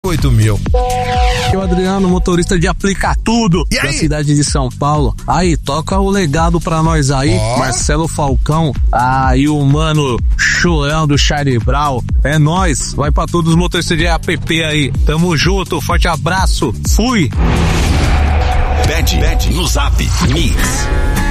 8.000. Eu, Adriano, motorista de aplicar tudo da cidade de São Paulo. Aí, toca o legado pra nós aí, Marcelo Falcão. E o mano Chulão do Charlie Brown. É nóis, vai pra todos os motoristas de app aí. Tamo junto, forte abraço, fui! Pede no Zap Mix.